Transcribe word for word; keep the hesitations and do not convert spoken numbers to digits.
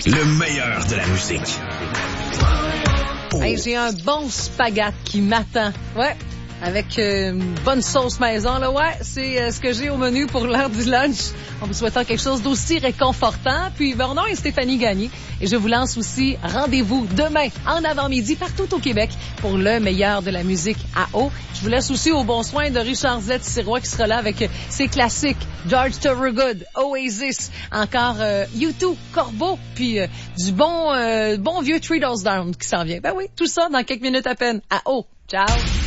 Le meilleur de la musique. Oh. Hey, j'ai un bon spaghette qui m'attend. Ouais. Avec euh, une bonne sauce maison, là, ouais, c'est euh, ce que j'ai au menu pour l'heure du lunch. En vous souhaitant quelque chose d'aussi réconfortant. Puis, mon nom est Stéphanie Gagné et je vous lance aussi rendez-vous demain en avant-midi partout au Québec pour le meilleur de la musique à eau. Je vous laisse aussi au bon soin de Richard Z. Sirois qui sera là avec ses classiques George Thorogood, Oasis, encore euh, U deux, Corbeau, puis euh, du bon, euh, bon vieux Three Doors Down qui s'en vient. Ben oui, tout ça dans quelques minutes à peine à eau. Ciao!